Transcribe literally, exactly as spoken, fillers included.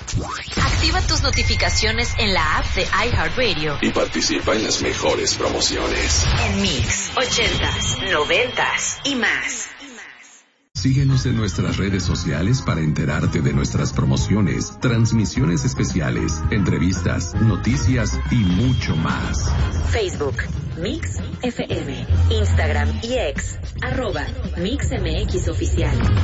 Activa tus notificaciones en la app de iHeartRadio y participa en las mejores promociones. En Mix, ochentas, noventas y más. Síguenos en nuestras redes sociales para enterarte de nuestras promociones, transmisiones especiales, entrevistas, noticias y mucho más. Facebook, Mix F M, Instagram y X, arroba Mix M X Oficial.